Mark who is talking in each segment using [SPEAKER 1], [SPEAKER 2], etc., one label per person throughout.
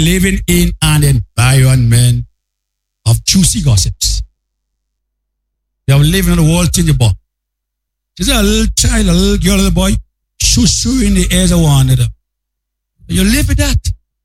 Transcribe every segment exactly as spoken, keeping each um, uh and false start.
[SPEAKER 1] living in an environment of juicy gossips. You are living in the world in your body. She's a little child, a little girl, a little boy, shoo shoo in the airs of one another. You live with that.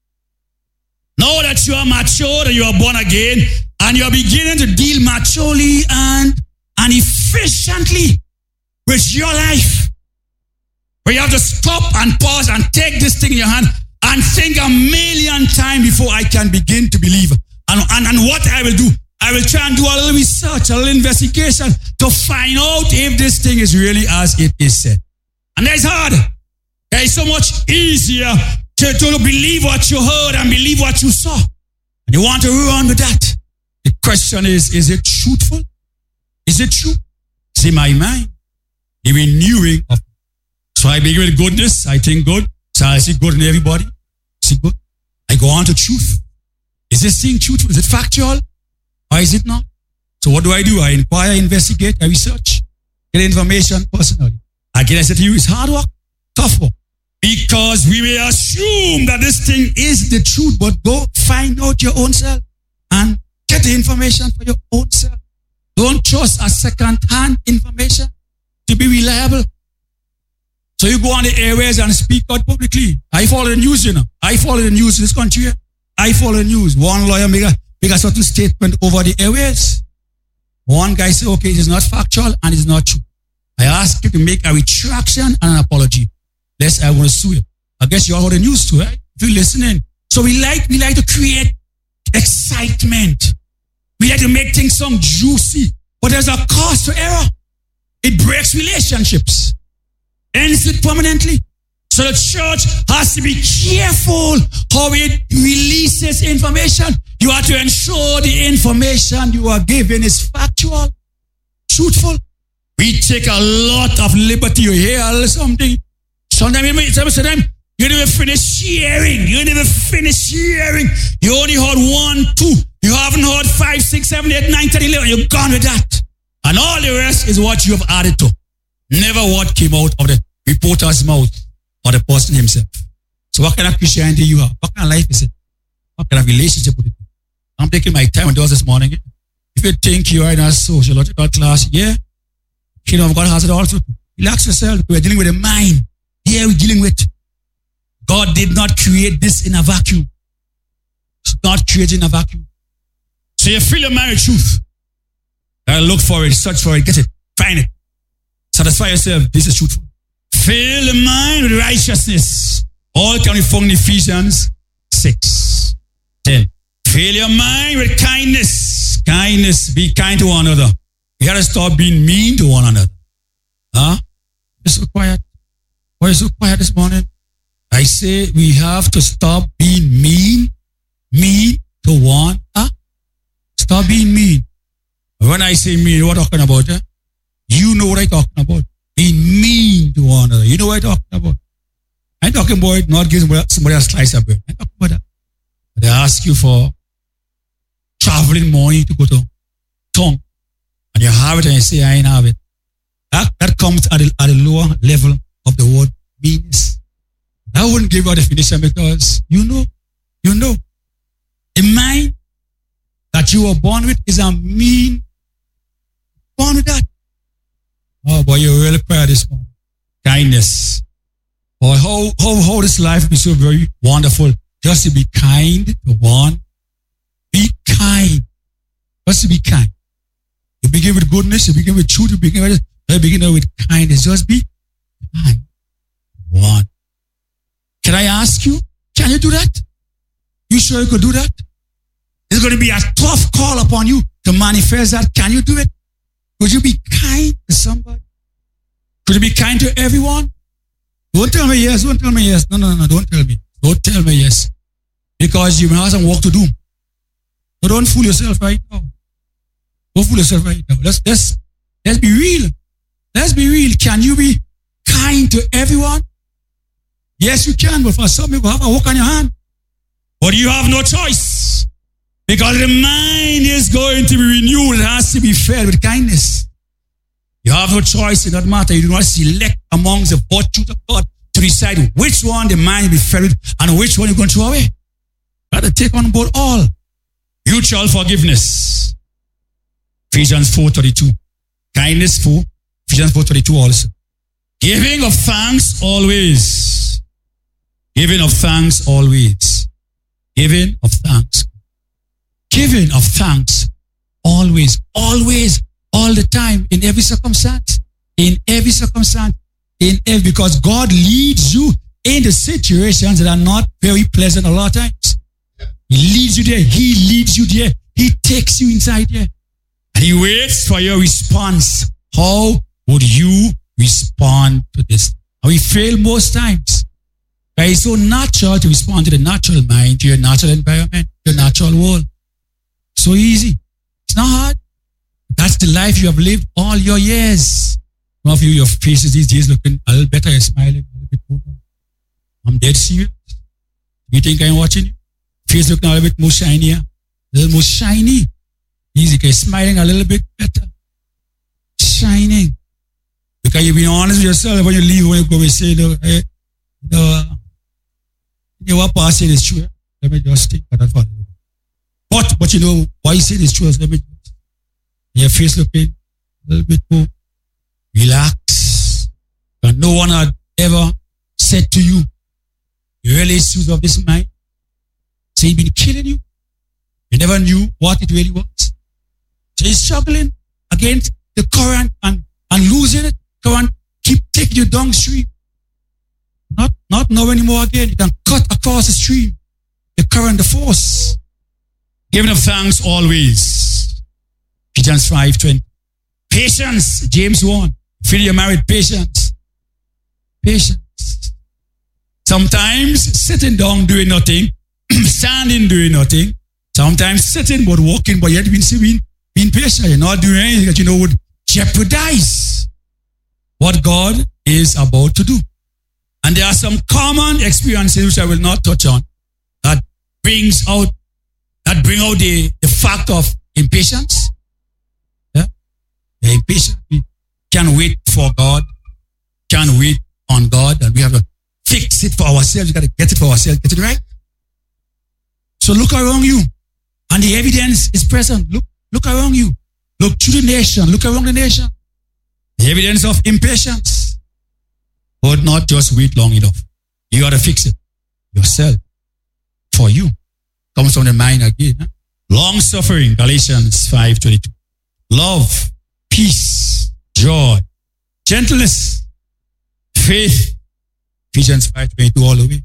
[SPEAKER 1] Now that you are mature, that you are born again, and you are beginning to deal maturely and, and efficiently with your life, where you have to stop and pause and take this thing in your hand and think a million times before I can begin to believe. And, and, and what I will do, I will try and do a little research, a little investigation to find out if this thing is really as it is said. And that's hard. It's so much easier to, to believe what you heard and believe what you saw. And you want to run with that. The question is, is it truthful? Is it true? It's in my mind. The renewing of. So I begin with goodness. I think good. So I see good in everybody. See good. I go on to truth. Is this thing truthful? Is it factual? Or is it not? So what do I do? I inquire, investigate, I research, get information personally. Again, I said to you, it's hard work, tough work. Because we may assume that this thing is the truth, but go find out your own self and get the information for your own self. Don't trust a second-hand information to be reliable. So you go on the airways and speak out publicly. I follow the news, you know. I follow the news in this country. I follow the news. One lawyer make a, make a certain statement over the airways. One guy say, okay, it is not factual and it is not true. I ask you to make a retraction and an apology. Lest I want to sue you. I guess you all heard the news too, right? If you're listening. So we like, we like to create excitement. We like to make things sound juicy. But there's a cost to error. It breaks relationships. Ends it permanently. So the church has to be careful how it releases information. You have to ensure the information you are giving is factual, truthful. We take a lot of liberty. You hear a little something. Sometimes, sometimes you didn't even finish hearing. You didn't even finish hearing. You only heard one, two. You haven't heard five, six, seven, eight, nine, ten, eleven. You're gone with that. And all the rest is what you have added to. Never what came out of the reporter's mouth or the person himself. So what kind of Christianity you have? What kind of life is it? What kind of relationship with it? I'm taking my time with those this morning. If you think you are in a sociological class, yeah, Kingdom of God has it also. Relax yourself. We're dealing with the mind. Here we're dealing with. God did not create this in a vacuum. It's not created in a vacuum. So you feel your marriage truth. I look for it, search for it, get it, find it. Satisfy yourself. This is truthful. Fill the mind with righteousness. All can be found in Ephesians six. ten. Fill your mind with kindness. Kindness. Be kind to one another. We gotta stop being mean to one another. Huh? You're so quiet. Why are you so quiet this morning? I say we have to stop being mean, mean to one. Huh? Stop being mean. When I say mean, what am I talking about? Eh? You know what I'm talking about. Being mean to one another. You know what I'm talking about. I'm talking about not giving somebody a slice of bread. I'm talking about that. But they ask you for traveling money to go to town. And you have it and you say, I ain't have it. That, that comes at the, at the lower level of the word meanness. I wouldn't give you a definition because you know, you know. The mind that you were born with is a mean, born with that. Oh boy, you're really quiet this morning. Kindness. Boy, how, how, how this life is so very wonderful. Just to be kind to one. Be kind. Just to be kind. You begin with goodness, you begin with truth, you begin with, you begin with kindness. Just be kind. One. Can I ask you, can you do that? You sure you could do that? It's going to be a tough call upon you to manifest that. Can you do it? Could you be kind to somebody? Could you be kind to everyone? Don't tell me yes, don't tell me yes. No, no, no, don't tell me. Don't tell me yes. Because you may have some work to do. So don't fool yourself right now. Don't fool yourself right now. Let's, let's, let's be real. Let's be real. Can you be kind to everyone? Yes, you can, but for some, you have a work on your hand. But you have no choice. Because the mind is going to be renewed. It has to be fed with kindness. You have no choice. It doesn't matter. You do not select amongst the virtues of God to decide which one the mind will be fed with and which one you're going to throw away. Got to take on board all. Mutual forgiveness. Ephesians four thirty-two. Kindness four. Ephesians four thirty-two also. Giving of thanks always. Giving of thanks always. Giving of thanks. Giving of thanks always. Always. All the time. In every circumstance. In every circumstance. In every, because God leads you in the situations that are not very pleasant a lot of times. He leads you there. He leads you there. He takes you inside there. And he waits for your response. How would you respond to this? And we fail most times. But it's so natural to respond to the natural mind, to your natural environment, your natural world. So easy. It's not hard. That's the life you have lived all your years. Some of you, your faces these days looking a little better. You're smiling a little bit more. I'm dead serious. You think I'm watching you? Face looking a little bit more shinier. A little more shiny. Easy. You're smiling a little bit better. Shining. Because you've been honest with yourself when you leave, when you go and say, you know, hey, you know, uh, you know what Pastor said is true. Let me just think about that for a little bit. But, but you know, why you say this true, let me just, your face looking a little bit more relax. And no one had ever said to you, the early issues of this mind, say he's been killing you. You never knew what it really was. So he's struggling against the current and, and losing it. Current keep taking you downstream. Not, not know anymore again. You can cut across the stream. The current, the force. Giving of thanks always. Ephesians five twenty. Patience, James one. Feel you're married, patience. Patience. Sometimes sitting down doing nothing, standing doing nothing. Sometimes sitting but walking, but yet being, being, being patient. You're not doing anything that you know would jeopardize what God is about to do. And there are some common experiences which I will not touch on that brings out, that bring out the, the fact of impatience. Yeah? They're impatient. We can't wait for God. Can't wait on God. And we have to fix it for ourselves. We got to get it for ourselves. Get it right. So look around you. And the evidence is present. Look, look around you. Look through the nation. Look around the nation. The evidence of impatience. But not just wait long enough. You got to fix it yourself. For you. Comes from the mind again. Huh? Long suffering. Galatians five twenty-two. Love. Peace. Joy. Gentleness. Faith. Ephesians five twenty-two all the way.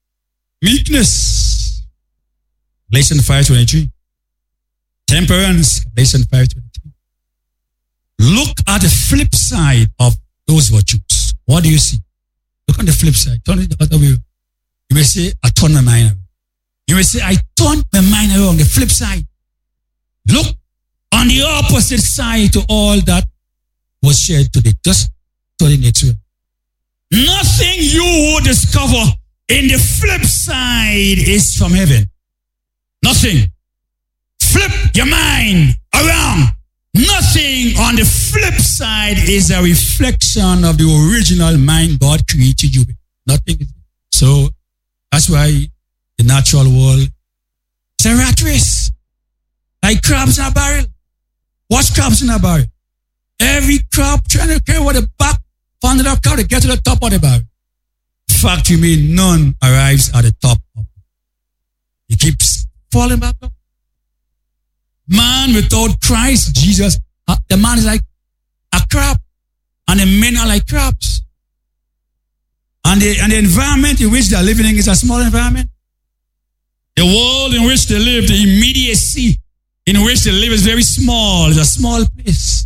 [SPEAKER 1] Meekness. Galatians five twenty-three. Temperance. Galatians five twenty-three. Look at the flip side of those virtues. What do you see? Look on the flip side. Turn it the other way. You may say, I turn my mind around. You may say, I turn my mind around. The flip side. Look on the opposite side to all that was shared today. Just turn it next way. Nothing you will discover in the flip side is from heaven. Nothing. Flip your mind around. Nothing on the flip side is a reflection of the original mind God created you with. Nothing. So that's why the natural world is a rat race. Like crabs in a barrel. Watch crabs in a barrel. Every crab trying to carry what the back front of the crab to get to the top of the barrel. Fact you mean none arrives at the top. He keeps falling back up. Man without Christ, Jesus, the man is like a crab. And the men are like crabs. And the, and the environment in which they are living in is a small environment. The world in which they live, the immediacy in which they live is very small. It's a small place.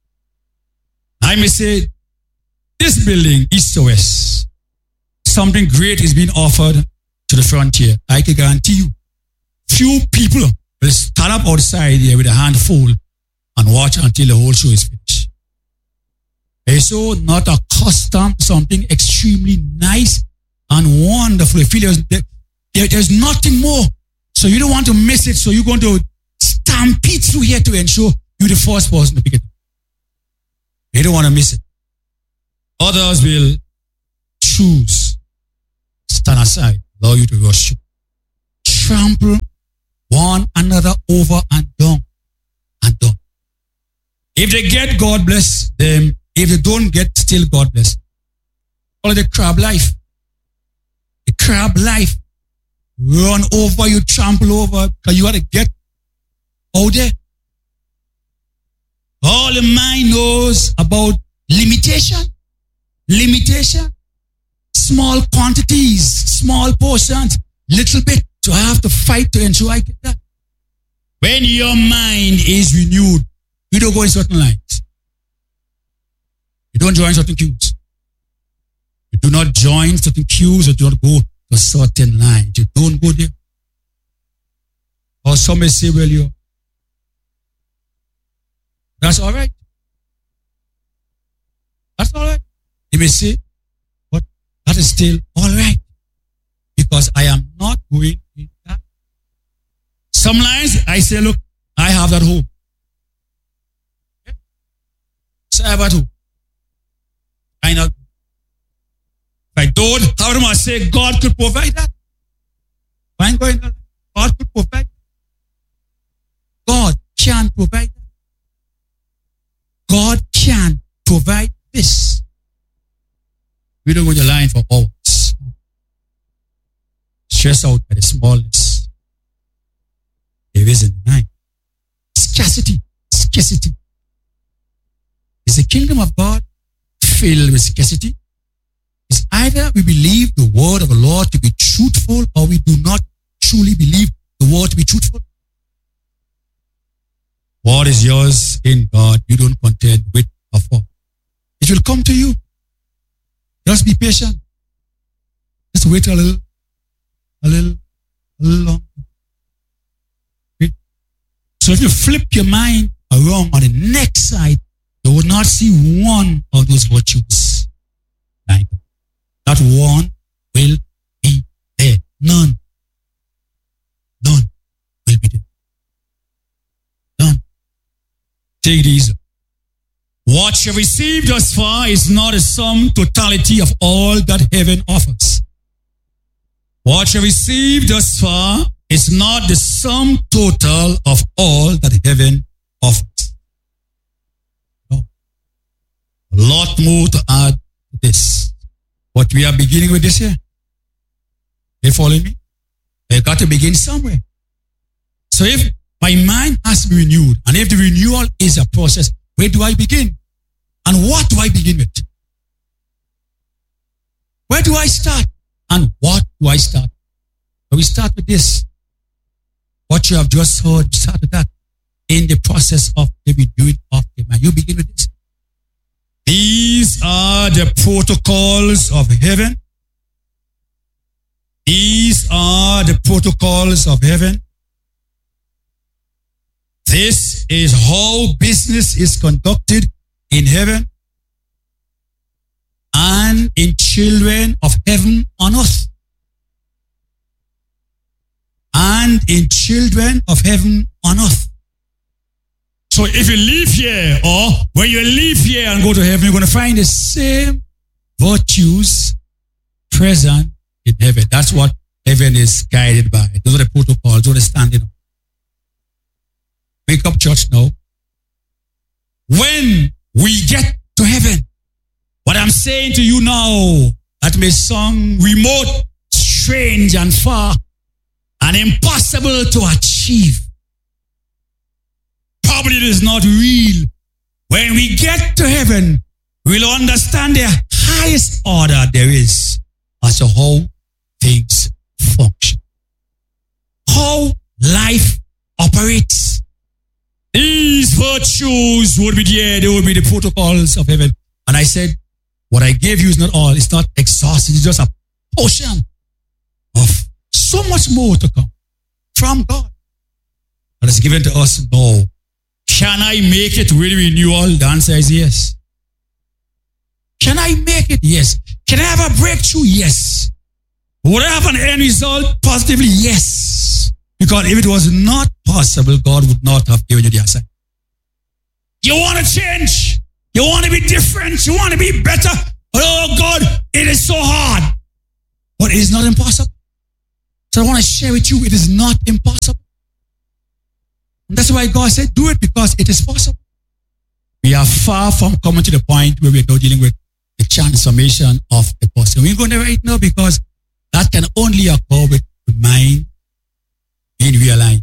[SPEAKER 1] I may say, this building, east to west, something great is being offered to the frontier. I can guarantee you, few people will stand up outside here with a handful and watch until the whole show is finished. They're so not accustomed to something extremely nice and wonderful. They feel there's, there, there's nothing more. So you don't want to miss it. So you're going to stampede through here to ensure you're the first person to pick it up. They don't want to miss it. Others will choose, stand aside, allow you to rush you. trample one another over and down and down. If they get, God bless them. If they don't get, still God bless. Call it the crab life. The crab life. Run over, you trample over, because you got to get out there. All the mind knows about limitation. Limitation. Small quantities, small portions, little bit. So I have to fight to ensure I get that. When your mind is renewed, you don't go in certain lines. You don't join certain queues. You do not join certain queues or do not go to certain lines. You don't go there. Or some may say, well, you that's all right. That's all right. You may say, but that is still all right. Because I am not going in that. Some lines, I say, look, I have that home. Okay? So I have that home. I know. If I don't have them, I say, God could provide that. Fine, going on. God could provide. God can provide that. God can provide this. We don't go to the line for hours. Stress out by the smallness. There is in the night. Scarcity. Scarcity. Is the kingdom of God filled with scarcity? It's either we believe the word of the Lord to be truthful or we do not truly believe the word to be truthful. What is yours in God, you don't contend with or for. It will come to you. Just be patient. Just wait a little, a little, a little longer. Okay? So if you flip your mind around on the next side, you will not see one of those virtues. Not one will be there. None. None will be there. None. Take these. What you received thus far is not a sum totality of all that heaven offers. What you received thus far is not the sum total of all that heaven offers. No. A lot more to add to this. But we are beginning with this here. You following me? I got to begin somewhere. So if my mind has to be renewed, and if the renewal is a process, where do I begin? And what do I begin with? Where do I start? And what do I start? So we start with this. What you have just heard, start with that. In the process of the renewing of the mind. You begin with this. These are the protocols of heaven. These are the protocols of heaven. This is how business is conducted in heaven and in children of heaven on earth. And in children of heaven on earth. So if you live here, or when you leave here and go to heaven, you're going to find the same virtues present in heaven. That's what heaven is guided by. Those are the protocols, those are the standing up. Wake up, church, now. When we get to heaven, what I'm saying to you now, that may sound remote, strange and far, and impossible to achieve. Probably it is not real. When we get to heaven, we'll understand the highest order there is as to how things function. How life operates. These virtues would be there, they would be the protocols of heaven. And I said, what I gave you is not all, it's not exhaustive, it's just a portion of so much more to come from God. And it's given to us now. Can I make it with renewal? The answer is yes. Can I make it? Yes. Can I have a breakthrough? Yes. Would I have an end result? Positively, yes. Because if it was not possible, God would not have given you the assignment. You want to change. You want to be different. You want to be better. Oh God, it is so hard. But it is not impossible. So I want to share with you, it is not impossible. And that's why God said, do it, because it is possible. We are far from coming to the point where we are now dealing with the transformation of the person. We're going there right now because that can only occur with the mind being realigned.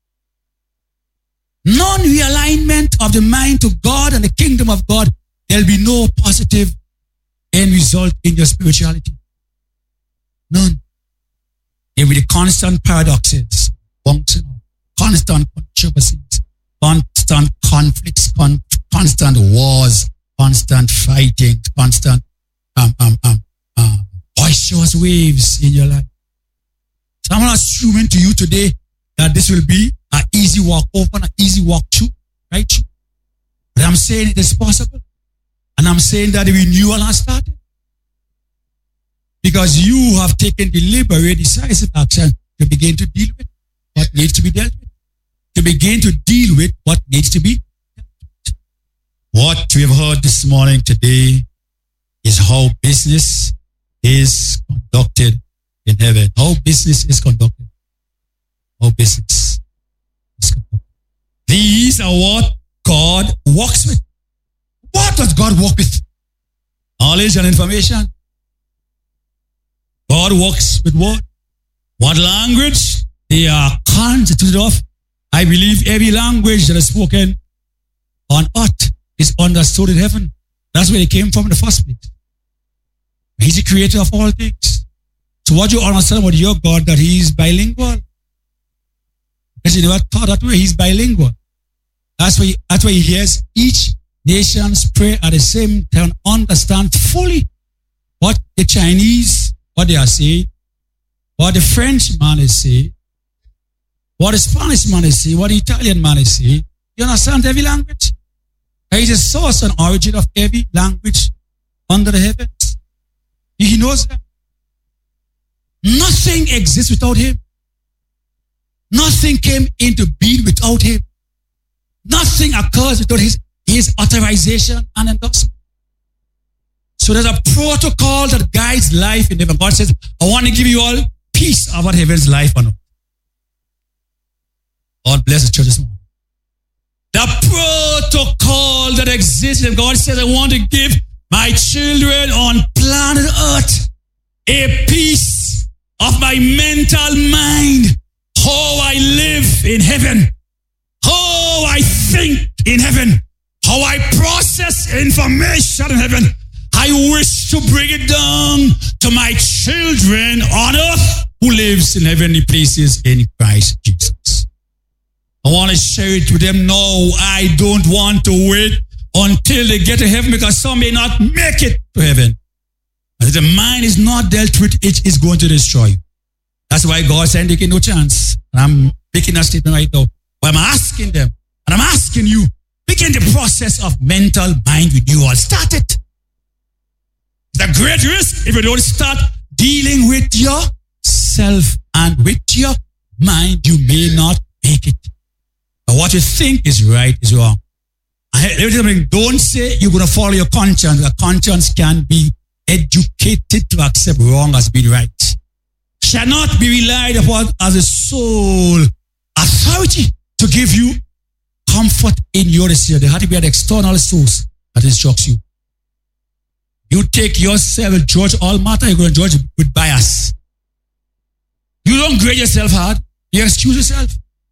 [SPEAKER 1] Non-realignment of the mind to God and the kingdom of God, there'll be no positive end result in your spirituality. None. There will be constant paradoxes, constant controversies, constant conflicts, con- constant wars, constant fighting, constant um, um, um, uh, boisterous waves in your life. So I'm not assuming to you today that this will be an easy walk over, an easy walk through, right? But I'm saying it is possible. And I'm saying that the renewal has started. Because you have taken deliberate, decisive action to begin to deal with what needs to be dealt with. To begin to deal with what needs to be dealt with. What we have heard this morning today is how business is conducted in heaven. How business is conducted. How business is conducted. These are what God works with. What does God work with? Knowledge and information. God works with what? What language they are constituted of? I believe every language that is spoken on earth is understood in heaven. That's where it came from in the first place. He's the creator of all things. So what you understand about your God, that he is bilingual. Because you never thought that way, he's bilingual. That's why he, that's why he hears each nation's prayer at the same time, understand fully what the Chinese, what they are saying, what the French man is saying, what the Spanish man is saying, what the Italian man is saying. You understand every language? There is a source and origin of every language under the heavens. He knows that. Nothing exists without him. Nothing came into being without him. Nothing occurs without his, his authorization and endorsement. So there's a protocol that guides life in heaven. God says, I want to give you all peace about heaven's life on earth. God bless the church this morning. The protocol that exists, and God says, I want to give my children on planet earth a peace of my mental mind, how I live in heaven, how I think in heaven, how I process information in heaven. I wish to bring it down to my children on earth who lives in heavenly places in Christ Jesus. I want to share it with them now. I don't want to wait until they get to heaven, because some may not make it to heaven. And if the mind is not dealt with, it is going to destroy you. That's why God said, taking no chance. And I'm making a statement right now. But I'm asking them, and I'm asking you, begin the process of mental mind renewal. Start it. It's a great risk if you don't start dealing with yourself and with your mind. You may not make it. But what you think is right is wrong. Don't say you're going to follow your conscience. A conscience can be educated to accept wrong as being right. Shall not be relied upon as a sole authority to give you comfort in your decision. There had to be an external source that instructs you. You take yourself and judge all matter, you're going to judge with bias. You don't grade yourself hard, you excuse yourself.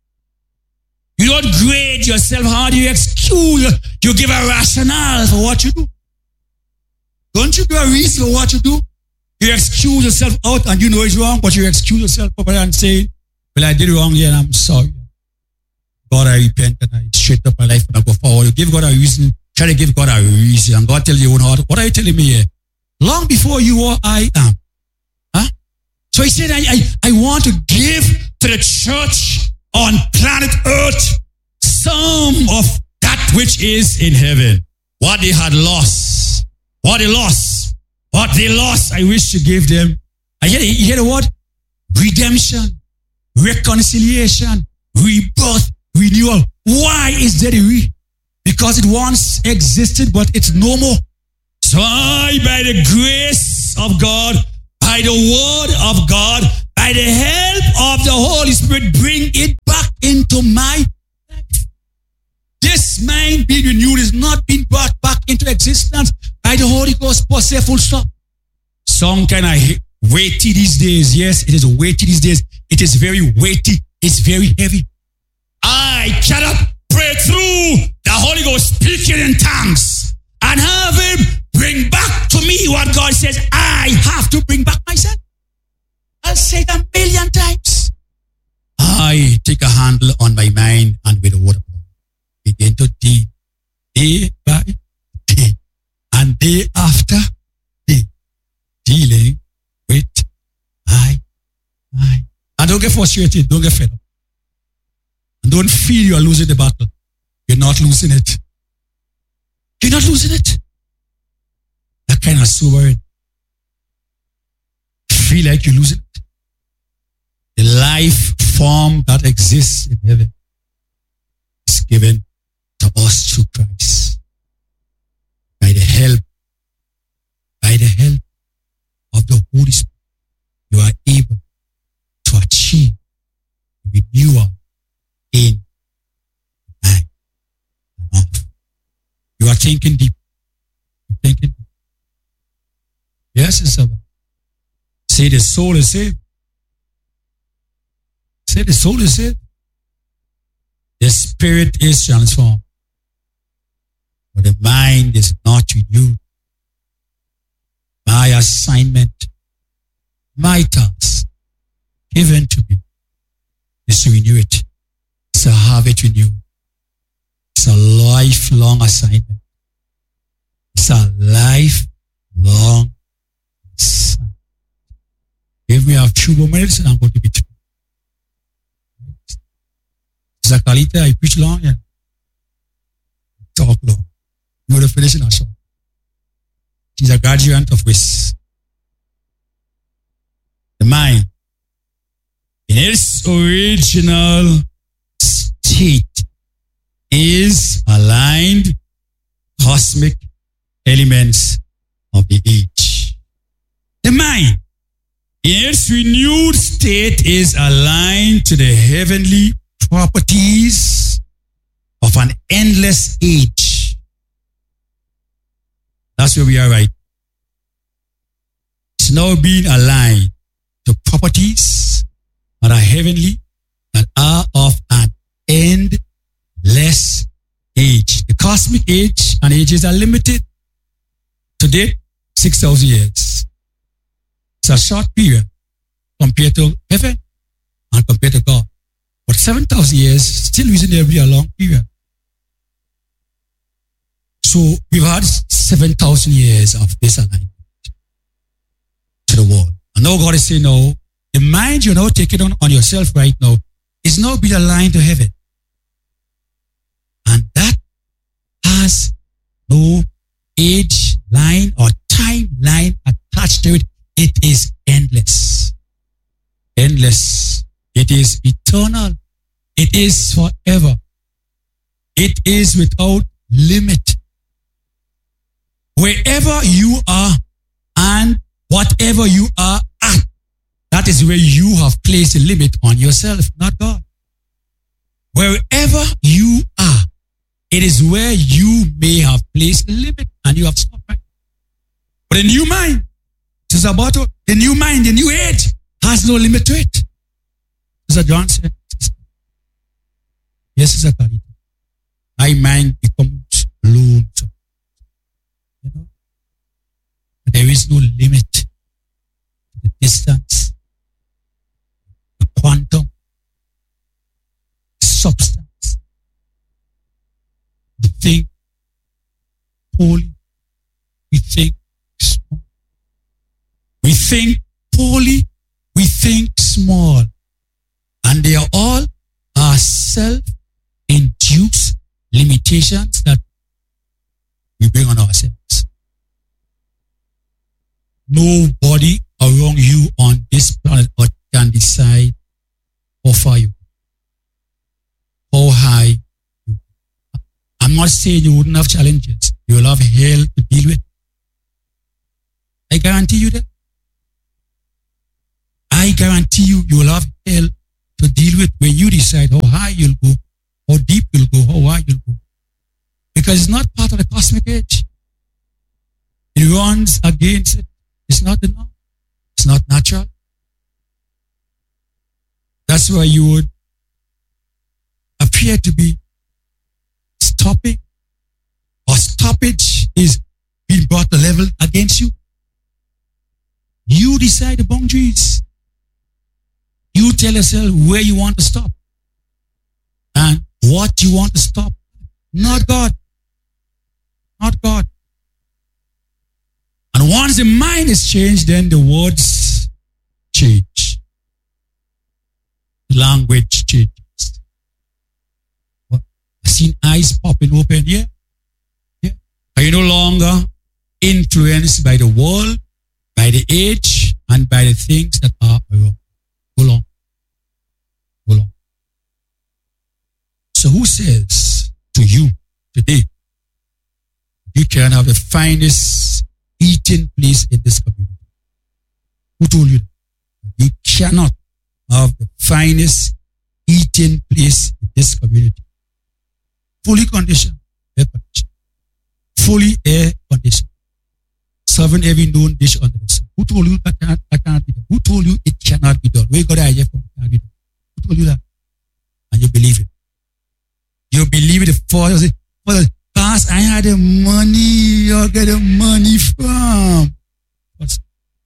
[SPEAKER 1] You don't grade yourself hard, you excuse, you give a rationale for what you do. Don't you give a reason for what you do? You excuse yourself out and you know it's wrong, but you excuse yourself over and say, well, I did wrong here and I'm sorry. God, I repent and I straighten up my life and I go forward. You give God a reason, try to give God a reason, and God tells you, what are you telling me here? Long before you or I am. Huh? So he said, I, I, I want to give to the church on planet earth some of that which is in heaven. What they had lost. What they lost. What they lost, I wish to give them. I hear, you hear the word? Redemption. Reconciliation. Rebirth. Renewal. Why is there a re? Because it once existed, but it's no more. So I, by the grace of God, by the word of God, by the help of the Holy Spirit, bring it back into my life. This mind being renewed is not being brought back into existence by the Holy Ghost per se, full stop. Some kind of weighty these days. Yes, it is weighty these days. It is very weighty. It's very heavy. I cannot pray through the Holy Ghost speaking in tongues and have him bring back to me what God says I have to bring back myself. I'll say it a million times. I take a handle on my mind and with the word of God begin to deal day by day and day after day, dealing with I, I. And don't get frustrated, don't get fed up. And don't feel you are losing the battle. You're not losing it. You're not losing it. That kind of sobering. Feel like you're losing it. The life form that exists in heaven is given to us through Christ. By the help, by the help of the Holy Spirit, you are able to achieve the renewal in mind and off. You are thinking deep. You're thinking deep. Yes, it's about. Say the soul is saved. Say the soul is saved. The spirit is transformed. But the mind is not renewed. My assignment, my task given to me is to renew it. It's to have it renewed. It's a lifelong assignment. It's a lifelong assignment. Give me a few more minutes and I'm going to be through. Zakalita, I preach long and talk long. You will finish in a short. She's a graduate of W I S. The mind, in its original state, is aligned cosmic elements of the age. The mind, in its renewed state, is aligned to the heavenly properties of an endless age. That's where we are right. It's now being aligned to properties that are heavenly, that are of an endless age. The cosmic age and ages are limited. Today, six thousand years. It's a short period compared to heaven and compared to God. But seven thousand years, still reasonably a long period. So we've had seven thousand years of this alignment to the world. And now God is saying, no, the mind you're now taking on, on yourself right now is now being aligned to heaven. And that has no age line or timeline attached to it. It is endless. Endless. It is eternal. It is forever. It is without limit. Wherever you are and whatever you are at, that is where you have placed a limit on yourself, not God. Wherever you are, it is where you may have placed a limit and you have stopped right. But a new mind, Sister Barto, the new mind, the new age has no limit to it. Sister John said, yes, Sister Kalita, my mind becomes lonesome. You know, there is no limit to the distance, the quantum, the substance. We think poorly, we think small. We think poorly, we think small. And they are all our self-induced limitations that we bring on ourselves. Nobody around you on this planet Earth can decide how far you go, how high you go. I'm not saying you wouldn't have challenges. You will have hell to deal with. I guarantee you that. I guarantee you, you will have hell to deal with when you decide how high you'll go, how deep you'll go, how wide you'll go. Because it's not part of the cosmic age. It runs against it. It's not the norm. It's not natural. That's why you would appear to be stopping, or stoppage is being brought to level against you. You decide the boundaries. You tell yourself where you want to stop and what you want to stop. Not God. Not God. And once the mind is changed, then the words change. The language changes. I've seen eyes popping open here. Yeah. Are you no longer influenced by the world, by the age, and by the things that are around? Go along. Go along. So who says to you today, you can have the finest eating place in this community? Who told you that? You cannot have the finest eating place in this community. Fully conditioned, air conditioned. Fully air conditioned. Serving every known dish under the sun. Who told you that cannot, that cannot be done? Who told you it cannot be done? Where you got the idea from? It cannot be done. Who told you that? And you believe it. You believe it. The father said, Pastor, I had the money. You get the money from. What's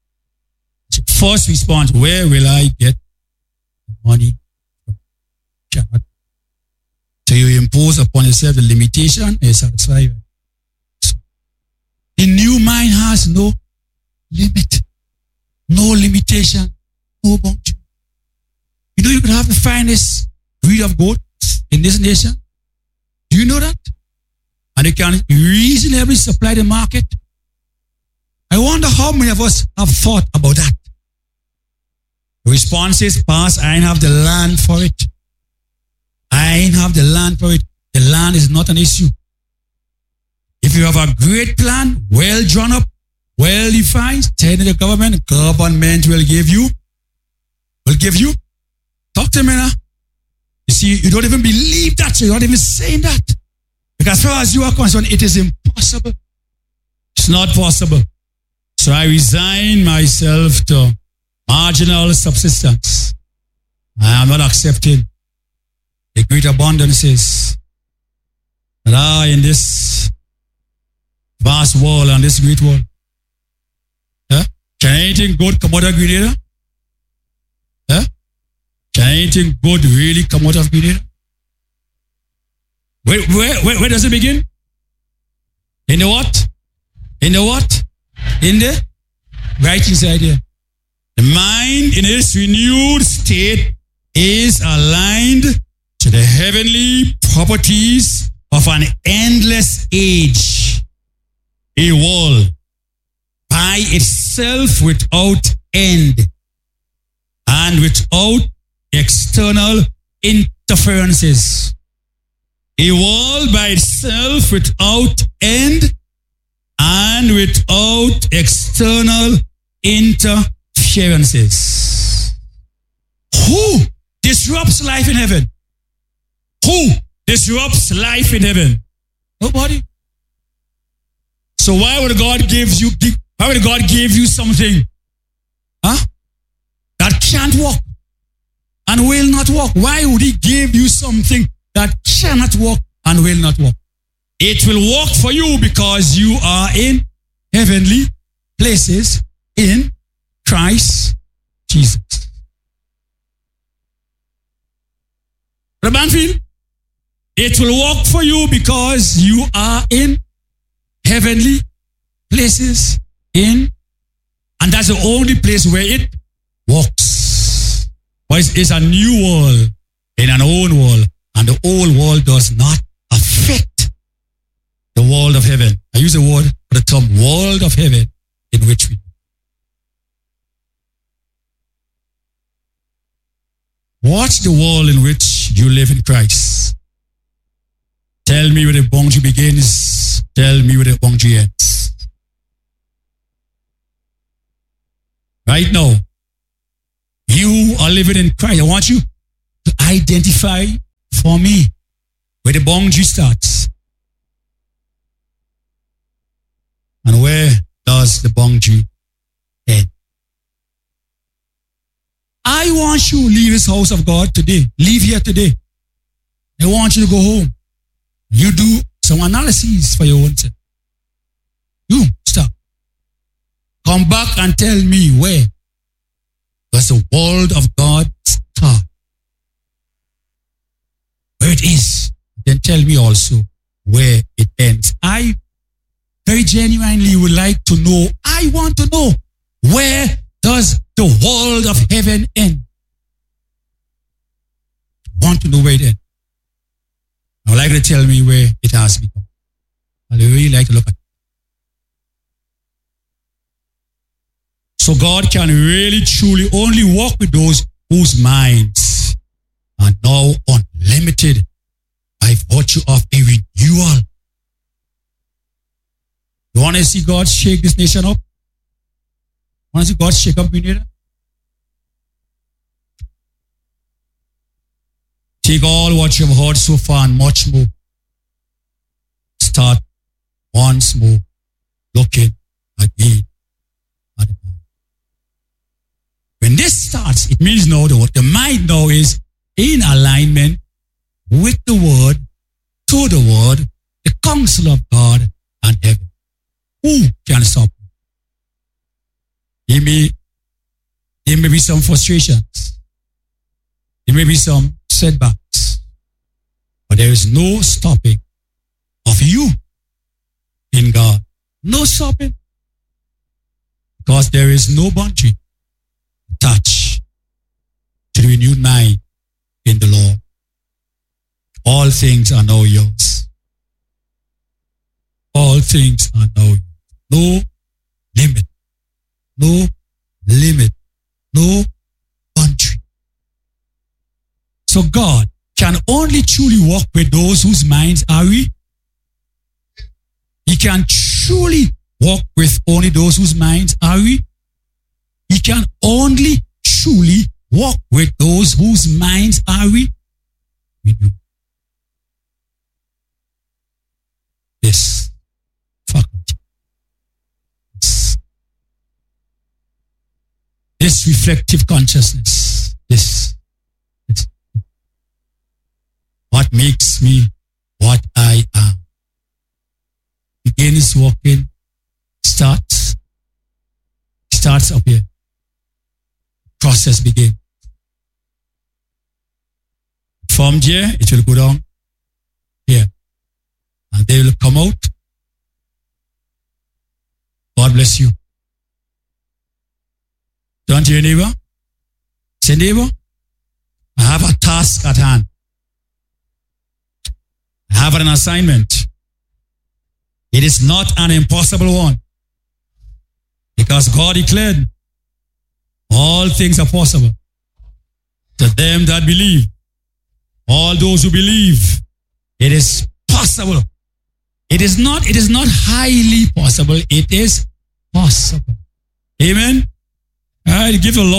[SPEAKER 1] first response? Where will I get the money from? Cannot. So you impose upon yourself the limitation and you satisfy it. So, the new mind has no limit, no limitation, no boundary. You know you can have the finest breed of goats in this nation. Do you know that? And you can reasonably supply the market. I wonder how many of us have thought about that. The response is, Pastor, I have the land for it. I have the land for it. The land is not an issue. If you have a great plan, well drawn up, well defined, tell the government, government will give you, will give you. Talk to me now. You see, you don't even believe that, so you're not even saying that. Because as far as you are concerned, it is impossible. It's not possible. So I resign myself to marginal subsistence. I am not accepting the great abundances that are in this vast world and this great world. Huh? Can anything good come out of Grenada? Huh? Can anything good really come out of Grenada? Where, where, where, where does it begin? In the what? In the what? In the right inside here. The mind in its renewed state is aligned to the heavenly properties of an endless age, a world by itself without end and without external interferences. A world by itself without end and without external interferences. Who disrupts life in heaven? Who disrupts life in heaven? Nobody. So why would God give you, why would God give you something huh, that can't work and will not work? Why would He give you something that cannot work and will not work? It will work for you because you are in heavenly places in Christ Jesus. Brother Banfield, it will work for you because you are in heavenly places in, and that's the only place where it works. But it's, it's a new world in an old world, and the old world does not affect the world of heaven. I use the word, the term world of heaven in which we live. Watch the world in which you live in Christ. Tell me where the boundary begins. Tell me where the boundary ends. Right now, you are living in Christ. I want you identify for me where the boundary starts and where does the boundary end. I want you to leave this house of God today. Leave here today. I want you to go home. You do some analyses for your own self. You stop. Come back and tell me where does the word of God start? Where it is. Then tell me also where it ends. I very genuinely would like to know. I want to know, where does the world of heaven end? I want to know where it ends. I would like to tell me where it has begun. I would really like to look at it. So God can really, truly only walk with those whose minds are now unlimited by virtue of a renewal. You want to see God shake this nation up? Want to see God shake up Grenada? Take all what you've heard so far and much more. Start once more looking again at the mind. When this starts, it means now that the mind now is in alignment with the word, to the word, the counsel of God and heaven. Who can stop you? There may, there may be some frustrations. There may be some setbacks. But there is no stopping of you in God. No stopping. Because there is no boundary attached to the renewed mind in the Lord. All things are now yours. All things are now yours. No limit. No limit. No boundary. So God can only truly walk with those whose minds are we. He can truly walk with only those whose minds are we. He can only truly walk with those whose minds are we. We do. This faculty. This, this reflective consciousness. This. This. What makes me what I am. Begins walking. Starts. Starts up here. Process begins. From here, it will go down here. And they will come out. God bless you. Turn to your neighbor. Say, neighbor, I have a task at hand. I have an assignment. It is not an impossible one. Because God declared, all things are possible to them that believe. All those who believe, it is possible. It is not, it is not highly possible. It is possible. Amen. All right, give the Lord